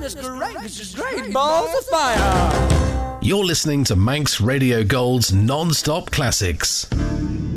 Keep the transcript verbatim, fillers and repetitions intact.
Goodness gracious, great balls of fire! You're listening to Manx Radio Gold's non-stop classics.